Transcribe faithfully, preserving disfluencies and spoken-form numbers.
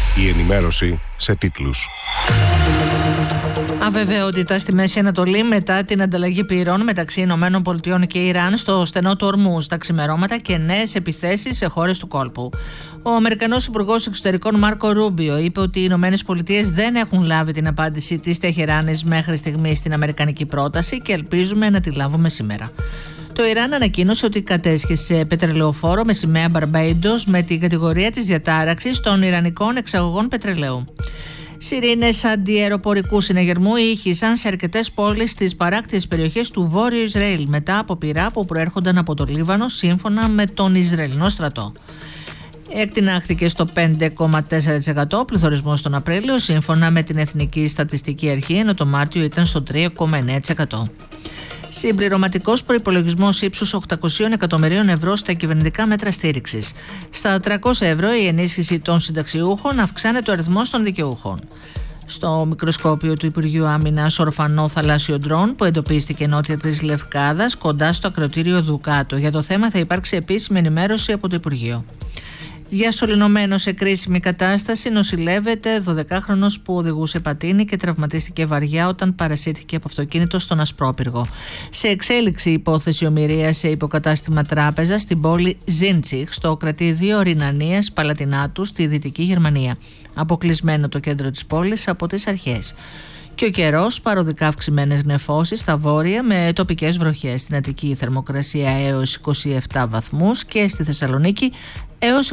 Η ενημέρωση σε τίτλους. Αβεβαιότητα στη Μέση Ανατολή μετά την ανταλλαγή πυρών μεταξύ Ηνωμένων Πολιτειών και Ιράν στο στενό του Ορμούζ τα ξημερώματα και νέες επιθέσεις σε χώρες του κόλπου. Ο Αμερικανός Υπουργός Εξωτερικών Μάρκο Ρούμπιο είπε ότι οι Ηνωμένες Πολιτείες δεν έχουν λάβει την απάντηση της Τεχεράνης μέχρι στιγμή στην αμερικανική πρόταση και ελπίζουμε να τη λάβουμε σήμερα. Το Ιράν ανακοίνωσε ότι κατέσχεσε πετρελαιοφόρο με σημαία Μπαρμπέιντος με την κατηγορία της διατάραξης των ιρανικών εξαγωγών πετρελαίου. Σιρήνες αντιαεροπορικού συναγερμού ήχησαν σε αρκετές πόλεις στις παράκτιες περιοχές του Βόρειου Ισραήλ μετά από πυρά που προέρχονταν από το Λίβανο σύμφωνα με τον Ισραηλινό στρατό. Εκτινάχθηκε στο πέντε κόμμα τέσσερα τοις εκατό ο πληθωρισμός τον Απρίλιο σύμφωνα με την Εθνική Στατιστική Αρχή, ενώ το Μάρτιο ήταν στο τρία κόμμα εννέα τοις εκατό. Συμπληρωματικός προϋπολογισμός ύψους οκτακόσια εκατομμυρίων ευρώ στα κυβερνητικά μέτρα στήριξης. Στα τριακόσια ευρώ η ενίσχυση των συνταξιούχων αυξάνεται ο αριθμός των δικαιούχων. Στο μικροσκόπιο του Υπουργείου Άμυνας ορφανό θαλάσσιο ντρόν που εντοπίστηκε νότια της Λευκάδας κοντά στο ακροτήριο Δουκάτο. Για το θέμα θα υπάρξει επίσημη ενημέρωση από το Υπουργείο. Διασωληνωμένο σε κρίσιμη κατάσταση νοσηλεύεται δωδεκάχρονος που οδηγούσε πατίνι και τραυματίστηκε βαριά όταν παρασύρθηκε από αυτοκίνητο στον Ασπρόπυργο. Σε εξέλιξη υπόθεση ομηρίας σε υποκατάστημα τράπεζα στην πόλη Ζίντσιχ, στο κρατήδιο Ρινανίας Παλατινάτου στη Δυτική Γερμανία. Αποκλεισμένο το κέντρο της πόλης από τις αρχές. Και ο καιρός, παροδικά αυξημένες νεφώσεις στα βόρεια με τοπικές βροχές. Στην Αττική η θερμοκρασία έως είκοσι επτά βαθμούς και στη Θεσσαλονίκη έως